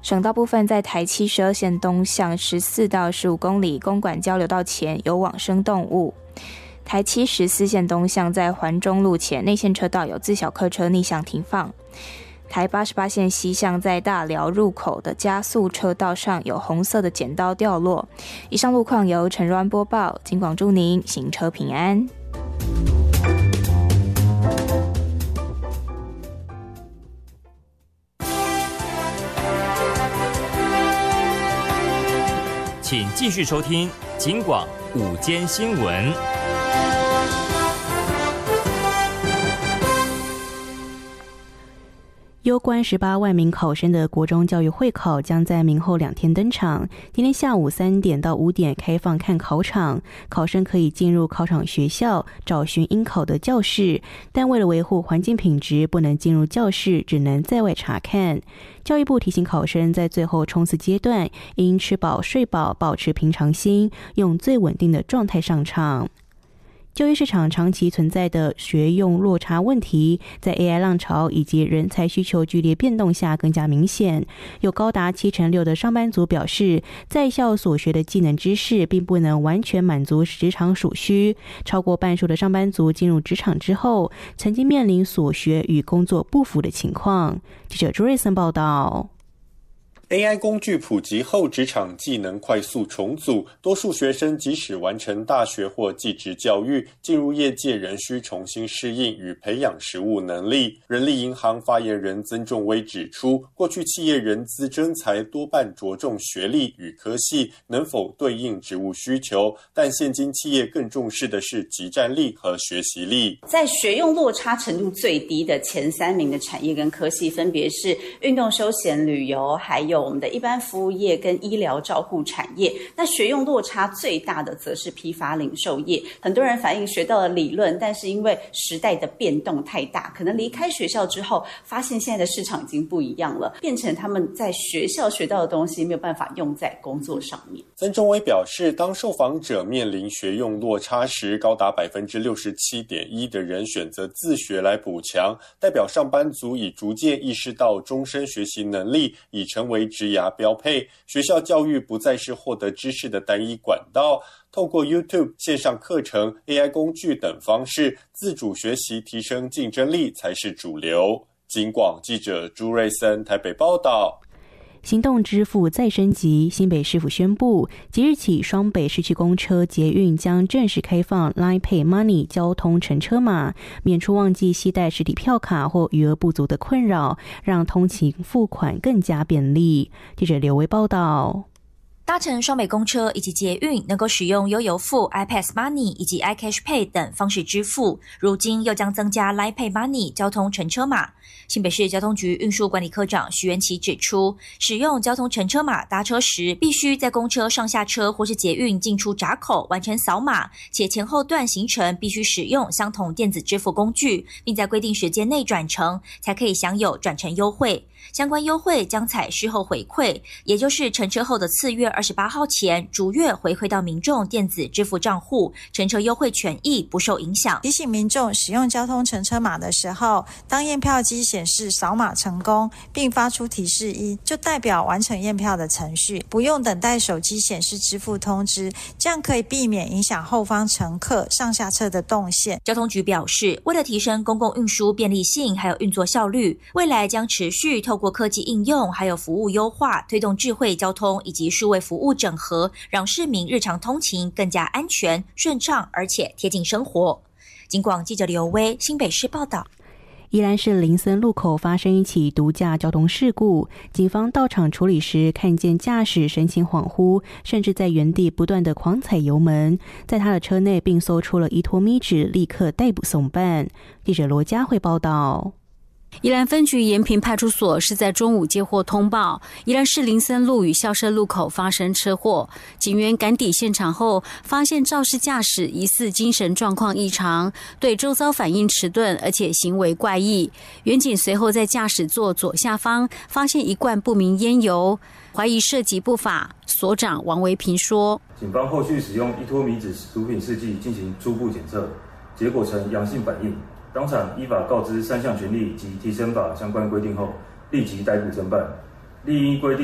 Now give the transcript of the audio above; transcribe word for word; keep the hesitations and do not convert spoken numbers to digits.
省道部分在台七十二线东向十四到十五公里公馆交流道前有往生动物。台七十四线东向在环中路前内线车道有自小客车逆向停放。台八十八线西向在大寮入口的加速车道上有红色的剪刀掉落。以上路况由陈若安播报，警广祝您行车平安。 请继续收听警广午间新闻。 攸关十八万名考生的国中教育会考将在明后两天登场。今天下午三点到五点开放看考场，考生可以进入考场学校找寻应考的教室，但为了维护环境品质，不能进入教室，只能在外查看。教育部提醒考生，在最后冲刺阶段，应吃饱睡饱，保持平常心，用最稳定的状态上场。就业市场长期存在的学用落差问题，在 A I 浪潮以及人才需求剧烈变动下更加明显。有高达七成六的上班族表示，在校所学的技能知识并不能完全满足职场所需。超过半数的上班族进入职场之后，曾经面临所学与工作不符的情况。记者朱瑞森报道。 A I 工具普及后，职场技能快速重组，多数学生即使完成大学或技职教育，进入业界仍需重新适应与培养实务能力。人力银行发言人曾仲威指出，过去企业人资征才多半着重学历与科系能否对应职务需求，但现今企业更重视的是即战力和学习力。 在学用落差程度最低的前三名的产业跟科系，分别是运动休闲旅游，还有我们的一般服务业跟医疗照护产业。那学用落差最大的则是批发零售业。很多人反映学到了理论，但是因为时代的变动太大，可能离开学校之后发现现在的市场已经不一样了，变成他们在学校学到的东西没有办法用在工作上面。 曾仲威表示，当受访者面临学用落差时，高达 百分之六十七点一 的人选择自学来补强，代表上班族已逐渐意识到终身学习能力已成为职涯标配，学校教育不再是获得知识的单一管道，透过 YouTube 线上课程、A I 工具等方式，自主学习提升竞争力才是主流。警广记者朱瑞森台北报道。 行动支付再升级，新北市府宣布，即日起双北市区公车、捷运将正式开放 Line Pay Money 交通乘车码，免除忘记携带实体票卡或余额不足的困扰，让通勤付款更加便利。记者刘维报道。 搭乘双北公车以及捷运能够使用悠游付、iPass Money 以及 iCash Pay 等方式支付，如今又将增加 Line Pay Money 交通乘车码。新北市交通局运输管理科长徐元琪指出，使用交通乘车码搭车时，必须在公车上下车或是捷运进出闸口完成扫码，且前后段行程必须使用相同电子支付工具，并在规定时间内转乘，才可以享有转乘优惠。相关优惠将采事后回馈，也就是乘车后的次月二十八号前逐月回馈到民众电子支付账户，乘车优惠权益不受影响。 提醒民众使用交通乘车码的时候，当验票机显示扫码成功并发出提示一，就代表完成验票的程序，不用等待手机显示支付通知，这样可以避免影响后方乘客上下车的动线。 交通局表示，为了提升公共运输便利性还有运作效率，未来将持续透过科技应用还有服务优化，推动智慧交通以及数位服务整合，让市民日常通勤更加安全顺畅，而且贴近生活。警广记者刘威新北市报道。 宜兰市林森路口发生一起毒驾交通事故，警方到场处理时，看见驾驶神情恍惚，甚至在原地不断的狂踩油门，在他的车内并搜出了依托咪纸，立刻逮捕送办。记者罗佳慧报道。 宜兰分局延平派出所是在中午接获通报，宜兰市林森路与校舍路口发生车祸，警员赶抵现场后，发现肇事驾驶疑似精神状况异常，对周遭反应迟钝，而且行为怪异。员警随后在驾驶座左下方发现一罐不明烟油，怀疑涉及不法。所长王维平说， 警方后续使用依托咪纸毒品试剂进行初步检测，结果呈阳性反应。当场依法告知三项权利及提升法相关规定后，立即逮捕侦办。另依规定